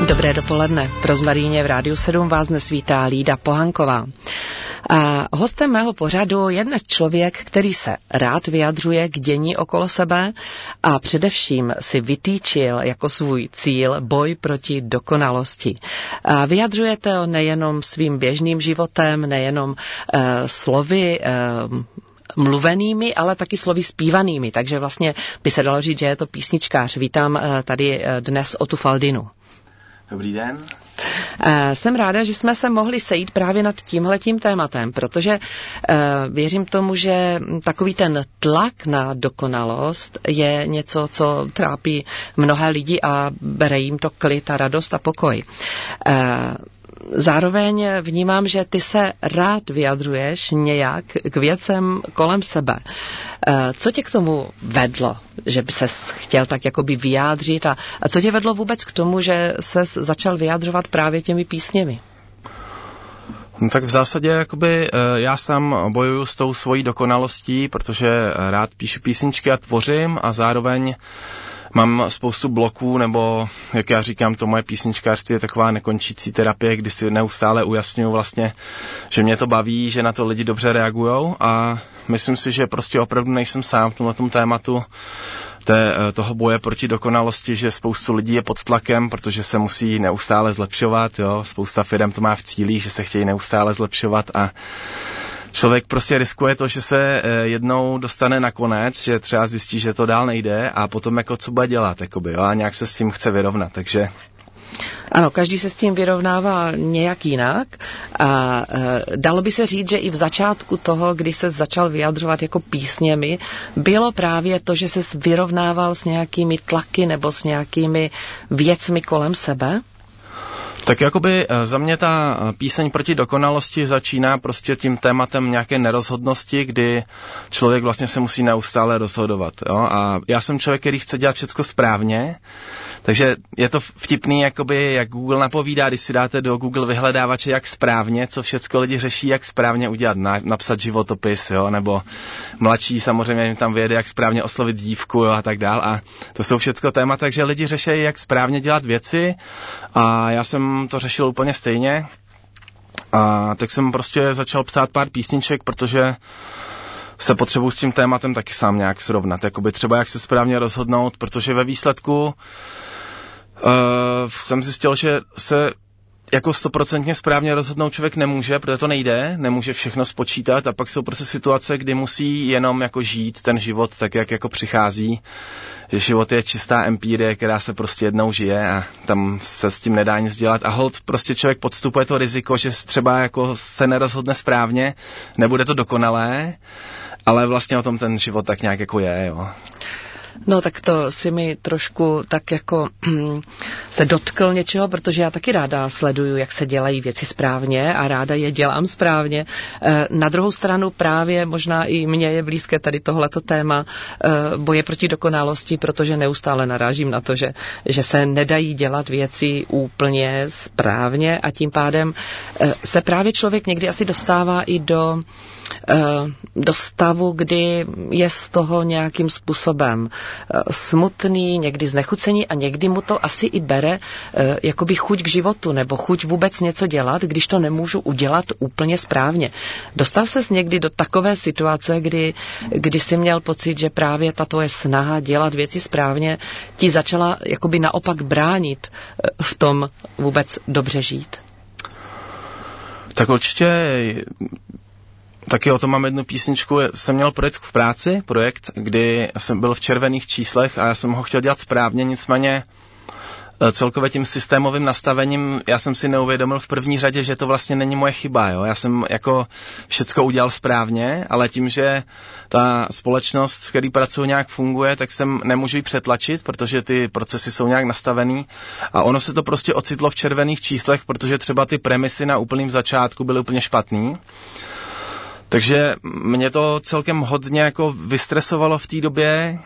Dobré dopoledne. Pro Zmaríně v Rádiu 7 vás dnes vítá Lída Pohanková. A hostem mého pořadu je dnes člověk, který se rád vyjadřuje k dění okolo sebe a především si vytýčil jako svůj cíl boj proti dokonalosti. A vyjadřuje to nejenom svým běžným životem, nejenom slovy mluvenými, ale taky slovy zpívanými. Takže vlastně by se dalo říct, že je to písničkář. Vítám tady dnes Otu Faldinu. Dobrý den. Jsem ráda, že jsme se mohli sejít právě nad tímhletím tématem, protože věřím tomu, že takový ten tlak na dokonalost je něco, co trápí mnohé lidi a bere jim to klid a radost a pokoj. Zároveň vnímám, že ty se rád vyjadřuješ nějak k věcem kolem sebe. Co tě k tomu vedlo, že by ses chtěl tak jakoby vyjádřit a co tě vedlo vůbec k tomu, že ses začal vyjadřovat právě těmi písněmi? No tak v zásadě jakoby já sám bojuju s tou svojí dokonalostí, protože rád píšu písničky a tvořím a zároveň mám spoustu bloků, nebo jak já říkám, to moje písničkářství je taková nekončící terapie, kdy si neustále ujasňuju vlastně, že mě to baví, že na to lidi dobře reagujou a myslím si, že prostě opravdu nejsem sám v tomhletom tématu toho boje proti dokonalosti, že spoustu lidí je pod tlakem, protože se musí neustále zlepšovat, jo, spousta firem to má v cílích, že se chtějí neustále zlepšovat a člověk prostě riskuje to, že se jednou dostane na konec, že třeba zjistí, že to dál nejde a potom jako co bude dělat, jakoby, jo, a nějak se s tím chce vyrovnat, takže... Ano, každý se s tím vyrovnával nějak jinak a dalo by se říct, že i v začátku toho, kdy se začal vyjadřovat jako písněmi, bylo právě to, že se vyrovnával s nějakými tlaky nebo s nějakými věcmi kolem sebe? Tak jakoby za mě ta píseň proti dokonalosti začíná prostě tím tématem nějaké nerozhodnosti, kdy člověk vlastně se musí neustále rozhodovat. Jo? A já jsem člověk, který chce dělat všecko správně, takže je to vtipný, jakoby, jak Google napovídá, když si dáte do Google vyhledávače, jak správně, co všecko lidi řeší, jak správně udělat, napsat životopis, jo? Nebo mladší samozřejmě jim tam vyjede, jak správně oslovit dívku, jo? A tak dál. A to jsou všecko témata, takže lidi řeší, jak správně dělat věci a já jsem to řešil úplně stejně a tak jsem prostě začal psát pár písniček, protože se potřebuji s tím tématem taky sám nějak srovnat, jakoby třeba jak se správně rozhodnout, protože ve výsledku jsem zjistil, že se jako 100% správně rozhodnout člověk nemůže, protože to nejde, nemůže všechno spočítat a pak jsou prostě situace, kdy musí jenom jako žít ten život tak, jak jako přichází, že život je čistá empírie, která se prostě jednou žije a tam se s tím nedá nic dělat a holt prostě člověk podstupuje to riziko, že třeba jako se nerozhodne správně, nebude to dokonalé, ale vlastně o tom ten život tak nějak jako je, jo. No tak to si mi trošku tak jako se dotkl něčeho, protože já taky ráda sleduju, jak se dělají věci správně a ráda je dělám správně. Na druhou stranu právě možná i mně je blízké tady tohleto téma boje proti dokonalosti, protože neustále narážím na to, že se nedají dělat věci úplně správně a tím pádem se právě člověk někdy asi dostává i do stavu, kdy je z toho nějakým způsobem smutný, někdy znechucený a někdy mu to asi i bere jakoby chuť k životu nebo chuť vůbec něco dělat, když to nemůžu udělat úplně správně. Dostal ses někdy do takové situace, kdy jsi měl pocit, že právě ta tvoje snaha dělat věci správně ti začala jakoby naopak bránit v tom vůbec dobře žít? Tak určitě taky o tom mám jednu písničku. Jsem měl projekt, kdy jsem byl v červených číslech a já jsem ho chtěl dělat správně, nicméně celkově tím systémovým nastavením já jsem si neuvědomil v první řadě, že to vlastně není moje chyba. Jo? Já jsem jako všecko udělal správně, ale tím, že ta společnost, v které pracuji, nějak funguje, tak jsem nemůžu ji přetlačit, protože ty procesy jsou nějak nastavený a ono se to prostě ocitlo v červených číslech, protože třeba ty premisy na úplným začátku byly úplně špatný. Takže mě to celkem hodně jako vystresovalo v té době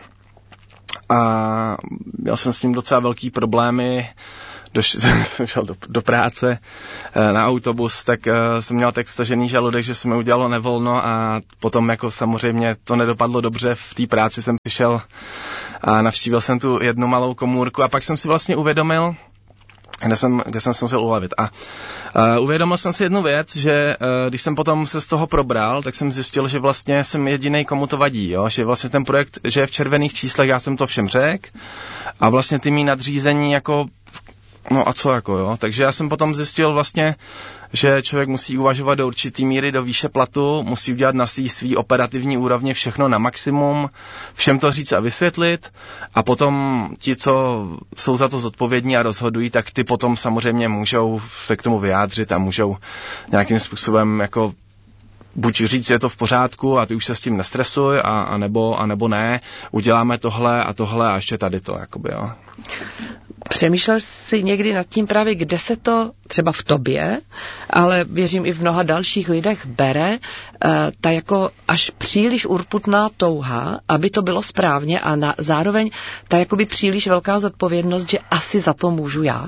a měl jsem s tím docela velký problémy. Jsem šel do práce na autobus, tak jsem měl tak stažený žaludek, že se mi udělalo nevolno a potom jako samozřejmě to nedopadlo dobře. V té práci jsem přišel a navštívil jsem tu jednu malou komůrku a pak jsem si vlastně uvědomil, kde jsem se musel ulevit. A uvědomil jsem si jednu věc, že když jsem potom se z toho probral, tak jsem zjistil, že vlastně jsem jedinej, komu to vadí, jo? Že vlastně ten projekt, že je v červených číslech, já jsem to všem řekl a vlastně ty mý nadřízení jako, no a co jako, jo? Takže já jsem potom zjistil vlastně, že člověk musí uvažovat do určitý míry do výše platu, musí udělat na svý operativní úrovni všechno na maximum, všem to říct a vysvětlit a potom ti, co jsou za to zodpovědní a rozhodují, tak ty potom samozřejmě můžou se k tomu vyjádřit a můžou nějakým způsobem jako buď říct, je to v pořádku a ty už se s tím nestresuj, a nebo ne, uděláme tohle a ještě tady to, jakoby, jo. Přemýšlel jsi někdy nad tím právě, kde se to třeba v tobě, ale věřím i v mnoha dalších lidech bere, ta jako až příliš urputná touha, aby to bylo správně a zároveň ta jakoby příliš velká zodpovědnost, že asi za to můžu já?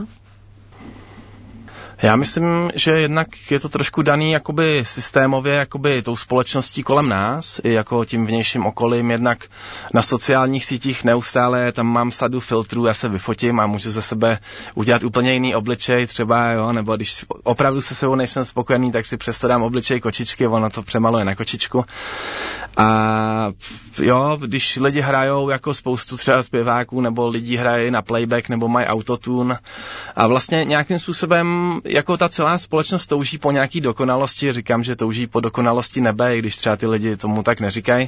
Já myslím, že jednak je to trošku daný jakoby systémově jakoby tou společností kolem nás, i jako tím vnějším okolím, jednak na sociálních sítích neustále tam mám sadu filtrů, já se vyfotím a můžu ze sebe udělat úplně jiný obličej třeba, jo, nebo když opravdu se sebou nejsem spokojený, tak si přesto dám obličej kočičky, ono to přemaluje na kočičku. A jo, když lidi hrajou jako spoustu třeba zpěváků, nebo lidi hrají na playback, nebo mají autotune a vlastně nějakým způsobem jako ta celá společnost touží po nějaký dokonalosti, říkám, že touží po dokonalosti nebe, i když třeba ty lidi tomu tak neříkají.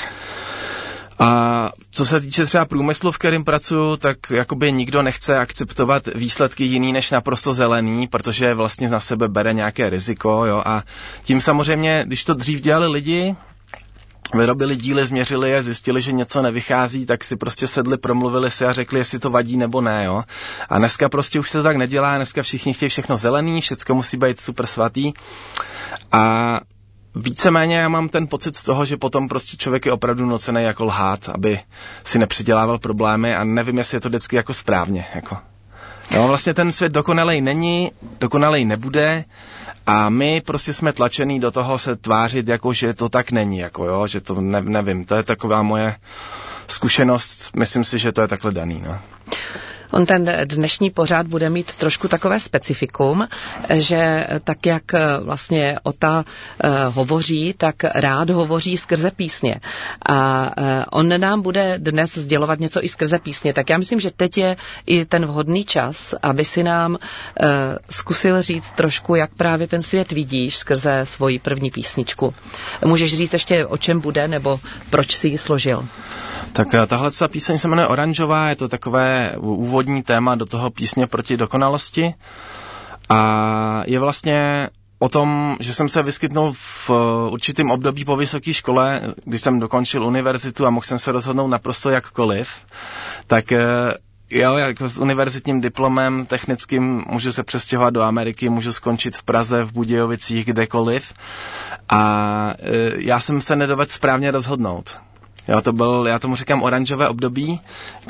A co se týče třeba průmyslu, v kterém pracuji, tak jakoby nikdo nechce akceptovat výsledky jiný než naprosto zelený, protože vlastně na sebe bere nějaké riziko, jo, a tím samozřejmě, když to dřív dělali lidi, vyrobili díly, změřili je, zjistili, že něco nevychází, tak si prostě sedli, promluvili si a řekli, jestli to vadí nebo ne, jo. A dneska prostě už se tak nedělá, dneska všichni chtějí všechno zelený, všecko musí být super svatý. A víceméně já mám ten pocit z toho, že potom prostě člověk je opravdu nucený jako lhát, aby si nepřidělával problémy a nevím, jestli je to vždycky jako správně, jako. No, vlastně ten svět dokonalej není, dokonalej nebude a my prostě jsme tlačený do toho se tvářit, jako že to tak není, jako jo, že to nevím, to je taková moje zkušenost, myslím si, že to je takhle daný, no. On ten dnešní pořád bude mít trošku takové specifikum, že tak, jak vlastně Ota hovoří, tak rád hovoří skrze písně. A on nám bude dnes sdělovat něco i skrze písně. Tak já myslím, že teď je i ten vhodný čas, aby si nám zkusil říct trošku, jak právě ten svět vidíš skrze svoji první písničku. Můžeš říct ještě, o čem bude, nebo proč si ji složil? Tak tahle píseň se jmenuje Oranžová, je to takové úvodní téma do toho písně proti dokonalosti a je vlastně o tom, že jsem se vyskytnul v určitém období po vysoké škole, když jsem dokončil univerzitu a mohl jsem se rozhodnout naprosto jakkoliv, tak jo, jako s univerzitním diplomem technickým můžu se přestěhovat do Ameriky, můžu skončit v Praze, v Budějovicích, kdekoliv a já jsem se nedovedl správně rozhodnout. Jo, já tomu říkám oranžové období,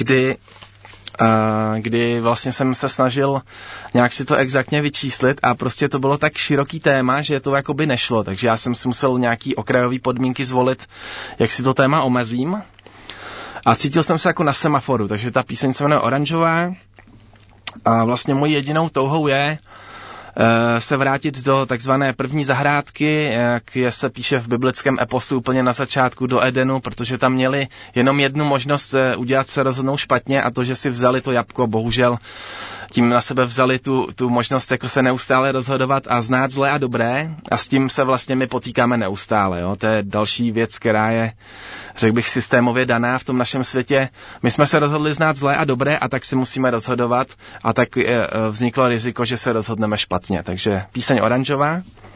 kdy vlastně jsem se snažil nějak si to exaktně vyčíslit a prostě to bylo tak široký téma, že to jakoby nešlo, takže já jsem si musel nějaký okrajový podmínky zvolit, jak si to téma omezím a cítil jsem se jako na semaforu, takže ta píseň se jmenuje Oranžová a vlastně mojí jedinou touhou je se vrátit do takzvané první zahrádky, jak se píše v biblickém eposu úplně na začátku, do Edenu, protože tam měli jenom jednu možnost udělat se rozhodnou špatně a to, že si vzali to jabko, bohužel tím na sebe vzali tu možnost jako se neustále rozhodovat a znát zlé a dobré a s tím se vlastně my potýkáme neustále. Jo? To je další věc, která je, řekl bych, systémově daná v tom našem světě. My jsme se rozhodli znát zlé a dobré a tak si musíme rozhodovat a tak vzniklo riziko, že se rozhodneme špatně. Takže píseň Oranžová.